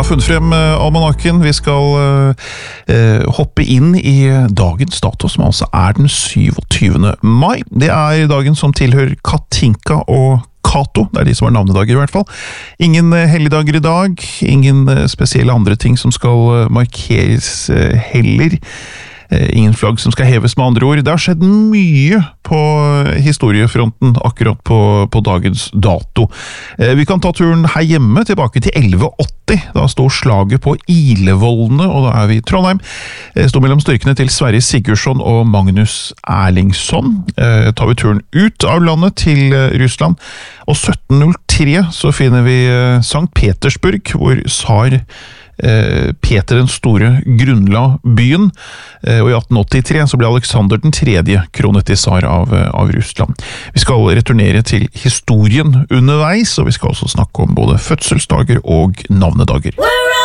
har funnet frem almanakken. Vi skal hoppe inn i dagens dato, som altså den 27. mai. Det dagen som tilhører Katinka og Kato, det de som har navnedager i hvert fall. Ingen helligdager i dag, ingen spesielle andre ting som skal markeres heller. Ingen flagg som skal heves med andre ord. Det har skjedd mye på historiefronten akkurat på dagens dato. Vi kan ta turen her hjemme tilbake til 1180. Da stod slaget på Ilevollene, og da vi i Trondheim. Det stod mellom styrkene til Sverre Sigurdsson og Magnus Erlingsson. Tar vi turen ut av landet til Russland, og 1703 så finner vi Sankt Petersburg, hvor tsar Peter den store grunnla byen, og i 1883 så ble Alexander den tredje kronet til tsar av Russland. Vi skal returnere til historien underveis, og vi skal også snakke om både fødselsdager og navnedager.